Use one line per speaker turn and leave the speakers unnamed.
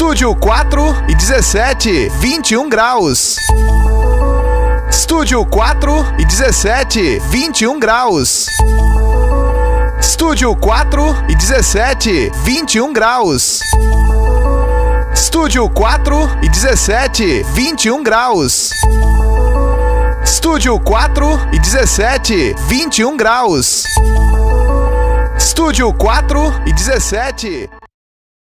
Estúdio 4 e 17, 21 graus. Estúdio 4 e 17, 21 graus. Estúdio 4 e 17, 21 graus. Estúdio 4 e 17, 21 graus. Estúdio 4 e 17, 21 graus. Estúdio 4 e 17.